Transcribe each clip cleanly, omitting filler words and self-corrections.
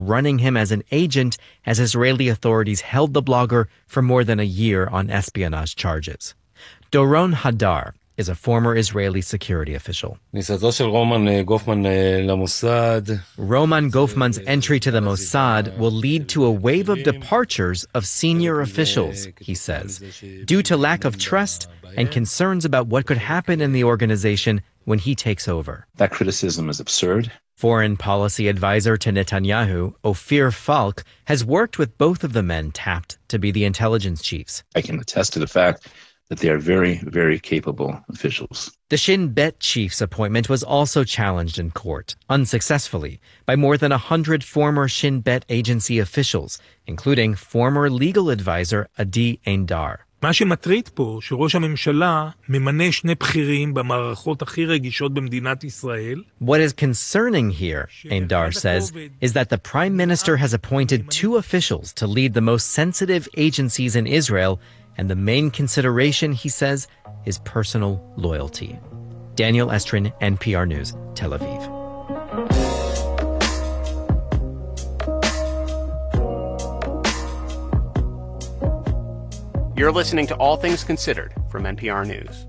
running him as an agent as Israeli authorities held the blogger for more than a year on espionage charges. Doron Hadar is a former Israeli security official. Roman Goffman's entry to the Mossad will lead to a wave of departures of senior officials, he says, due to lack of trust and concerns about what could happen in the organization when he takes over. That criticism is absurd. Foreign policy advisor to Netanyahu, Ophir Falk, has worked with both of the men tapped to be the intelligence chiefs. I can attest to the fact that they are very, very capable officials. The Shin Bet chief's appointment was also challenged in court, unsuccessfully, by more than 100 former Shin Bet agency officials, including former legal advisor Adi Eindar. מה שמטריד פה, שראש הממשלה ממנה שני בכירים במערכות הכי רגישות במדינת ישראל. What is concerning here, Eindar says, is that the Prime Minister has appointed two officials to lead the most sensitive agencies in Israel, and the main consideration, he says, is personal loyalty. Daniel Estrin, NPR News, Tel Aviv. You're listening to All Things Considered from NPR News.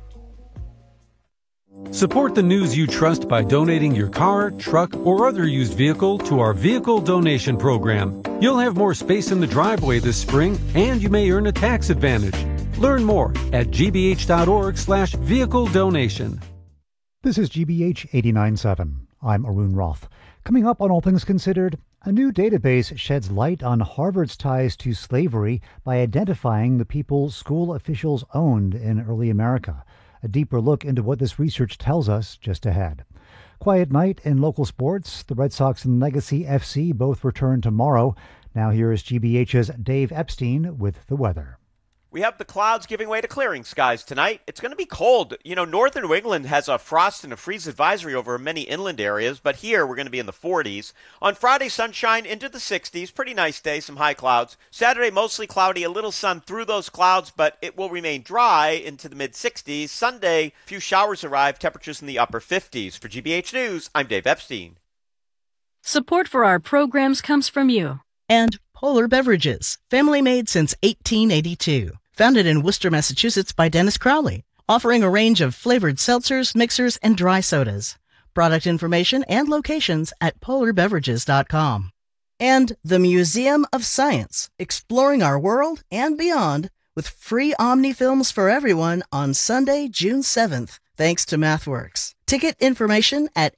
Support the news you trust by donating your car, truck, or other used vehicle to our vehicle donation program. You'll have more space in the driveway this spring, and you may earn a tax advantage. Learn more at gbh.org/vehicle donation. This is GBH 89.7. I'm Arun Roth. Coming up on All Things Considered, a new database sheds light on Harvard's ties to slavery by identifying the people school officials owned in early America. A deeper look into what this research tells us just ahead. Quiet night in local sports. The Red Sox and Legacy FC both return tomorrow. Now here is GBH's Dave Epstein with the weather. We have the clouds giving way to clearing skies tonight. It's going to be cold. Northern New England has a frost and a freeze advisory over many inland areas, but here we're going to be in the 40s. On Friday, sunshine into the 60s. Pretty nice day, some high clouds. Saturday, mostly cloudy, a little sun through those clouds, but it will remain dry into the mid-60s. Sunday, a few showers arrive, temperatures in the upper 50s. For GBH News, I'm Dave Epstein. Support for our programs comes from you. And Polar Beverages, family made since 1882. Founded in Worcester, Massachusetts by Dennis Crowley, offering a range of flavored seltzers, mixers, and dry sodas. Product information and locations at polarbeverages.com. And the Museum of Science, exploring our world and beyond with free Omni films for everyone on Sunday, June 7th, thanks to MathWorks. Ticket information at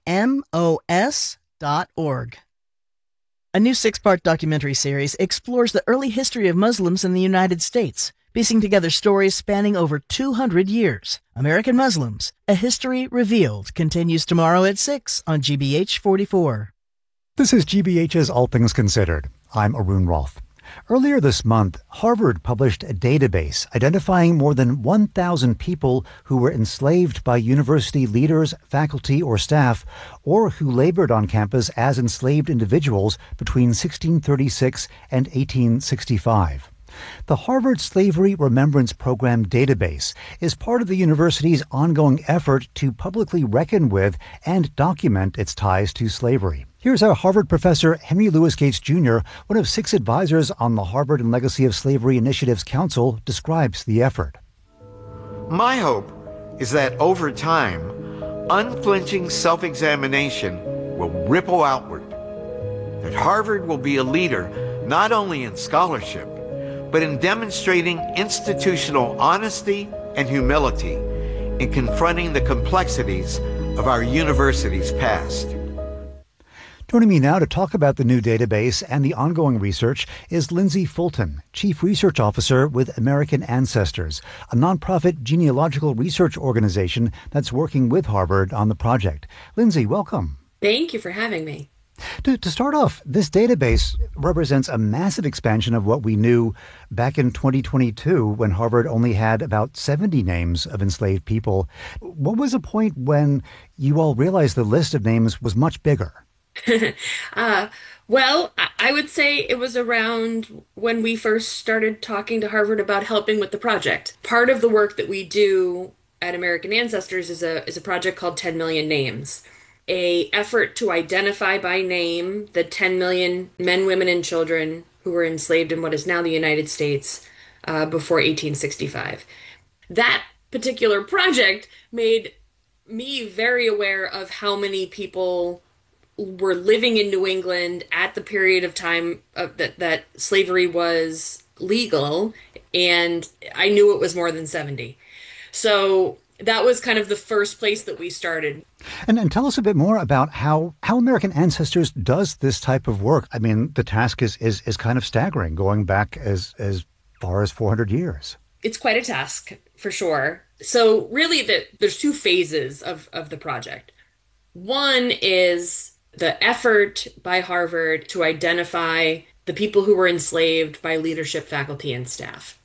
mos.org. A new 6-part documentary series explores the early history of Muslims in the United States, piecing together stories spanning over 200 years. American Muslims, A History Revealed, continues tomorrow at 6 on GBH 44. This is GBH's All Things Considered. I'm Arun Roth. Earlier this month, Harvard published a database identifying more than 1,000 people who were enslaved by university leaders, faculty, or staff, or who labored on campus as enslaved individuals between 1636 and 1865. The Harvard Slavery Remembrance Program database is part of the university's ongoing effort to publicly reckon with and document its ties to slavery. Here's how Harvard professor Henry Louis Gates Jr., one of 6 advisors on the Harvard and Legacy of Slavery Initiatives Council, describes the effort. My hope is that over time, unflinching self-examination will ripple outward, that Harvard will be a leader not only in scholarship, but in demonstrating institutional honesty and humility in confronting the complexities of our university's past. Joining me now to talk about the new database and the ongoing research is Lindsay Fulton, Chief Research Officer with American Ancestors, a nonprofit genealogical research organization that's working with Harvard on the project. Lindsay, welcome. Thank you for having me. To start off, this database represents a massive expansion of what we knew back in 2022 when Harvard only had about 70 names of enslaved people. What was the point when you all realized the list of names was much bigger? Well, I would say it was around when we first started talking to Harvard about helping with the project. Part of the work that we do at American Ancestors is a project called 10 Million Names. a effort to identify by name the 10 million men, women, and children who were enslaved in what is now the United States before 1865. That particular project made me very aware of how many people were living in New England at the period of time that slavery was legal, and I knew it was more than 70. So that was kind of the first place that we started. And tell us a bit more about how American Ancestors does this type of work. I mean, the task is kind of staggering, going back as far as 400 years. It's quite a task, for sure. So really, there's two phases of the project. One is the effort by Harvard to identify the people who were enslaved by leadership, faculty, and staff.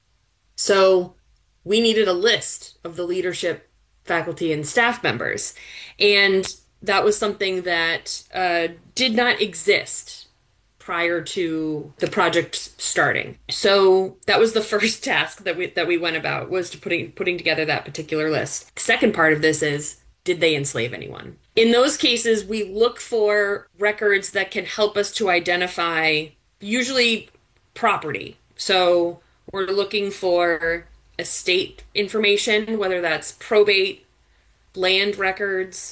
So we needed a list of the leadership, faculty, and staff members. And that was something that did not exist prior to the project starting. So that was the first task that we went about, was to putting together that particular list. The second part of this is, did they enslave anyone? In those cases, we look for records that can help us to identify usually property. So we're looking for estate information, whether that's probate, land records,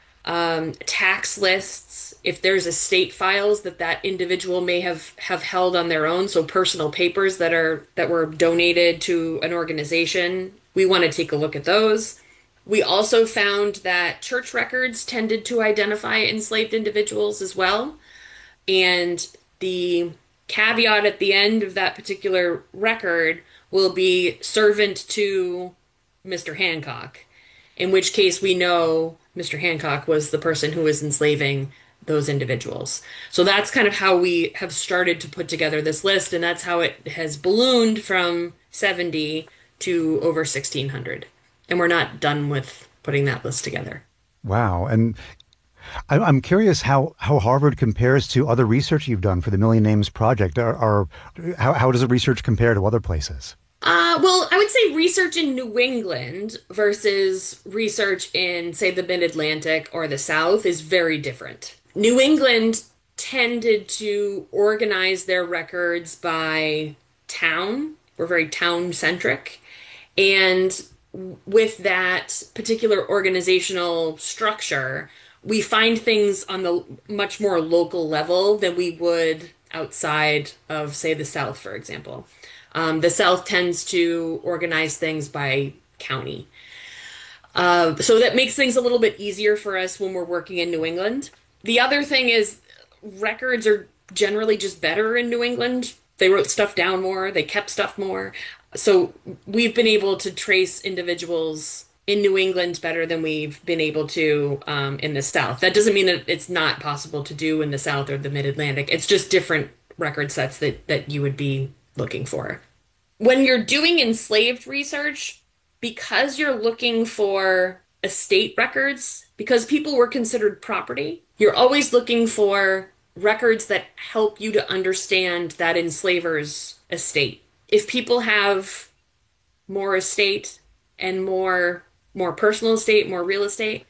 tax lists, if there's estate files that individual may have held on their own, so personal papers that were donated to an organization, we want to take a look at those. We also found that church records tended to identify enslaved individuals as well. And the caveat at the end of that particular record will be servant to Mr. Hancock, in which case we know Mr. Hancock was the person who was enslaving those individuals. So that's kind of how we have started to put together this list, and that's how it has ballooned from 70 to over 1,600. And we're not done with putting that list together. Wow. And I'm curious how Harvard compares to other research you've done for the Million Names Project. How does the research compare to other places? Well, I would say research in New England versus research in, say, the Mid-Atlantic or the South is very different. New England tended to organize their records by town. We're very town-centric. And with that particular organizational structure, we find things on the much more local level than we would outside of, say, the South, for example. The South tends to organize things by county. So that makes things a little bit easier for us when we're working in New England. The other thing is records are generally just better in New England. They wrote stuff down more, they kept stuff more. So we've been able to trace individuals in New England better than we've been able to in the South. That doesn't mean that it's not possible to do in the South or the Mid-Atlantic. It's just different record sets that you would be looking for. When you're doing enslaved research, because you're looking for estate records, because people were considered property, you're always looking for records that help you to understand that enslaver's estate. If people have more estate and more personal estate, more real estate,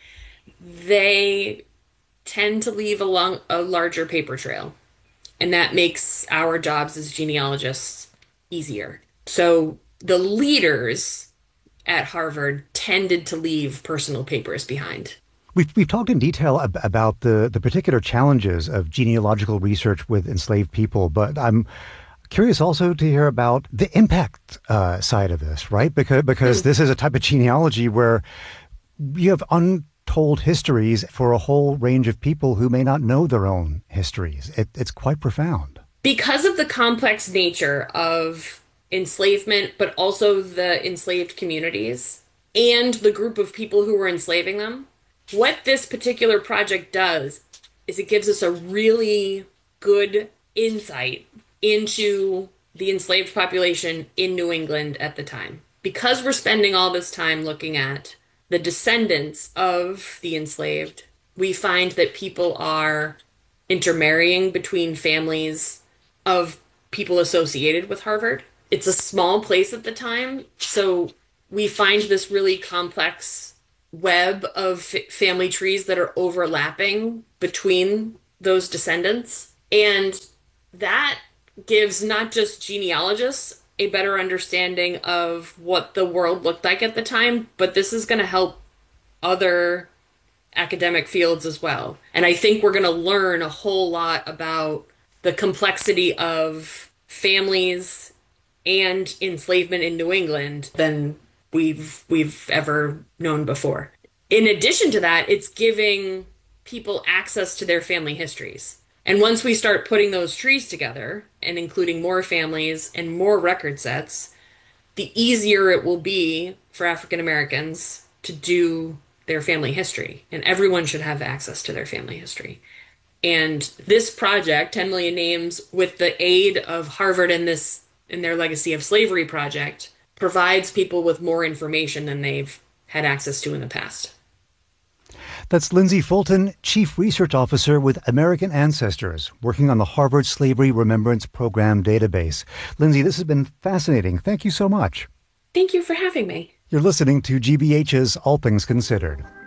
they tend to leave along a larger paper trail. And that makes our jobs as genealogists easier. So the leaders at Harvard tended to leave personal papers behind. We've talked in detail about the particular challenges of genealogical research with enslaved people, but I'm curious also to hear about the impact side of this, right? Because this is a type of genealogy where you have untold histories for a whole range of people who may not know their own histories. It's quite profound. Because of the complex nature of enslavement, but also the enslaved communities and the group of people who were enslaving them, what this particular project does is it gives us a really good insight into the enslaved population in New England at the time. Because we're spending all this time looking at the descendants of the enslaved, we find that people are intermarrying between families of people associated with Harvard. It's a small place at the time, so we find this really complex web of family trees that are overlapping between those descendants. And that gives not just genealogists a better understanding of what the world looked like at the time, but this is going to help other academic fields as well. And I think we're going to learn a whole lot about the complexity of families and enslavement in New England than we've ever known before. In addition to that, it's giving people access to their family histories. And once we start putting those trees together and including more families and more record sets, the easier it will be for African Americans to do their family history. And everyone should have access to their family history. And this project, 10 Million Names, with the aid of Harvard in their Legacy of Slavery project, provides people with more information than they've had access to in the past. That's Lindsay Fulton, Chief Research Officer with American Ancestors, working on the Harvard Slavery Remembrance Program database. Lindsay, this has been fascinating. Thank you so much. Thank you for having me. You're listening to GBH's All Things Considered.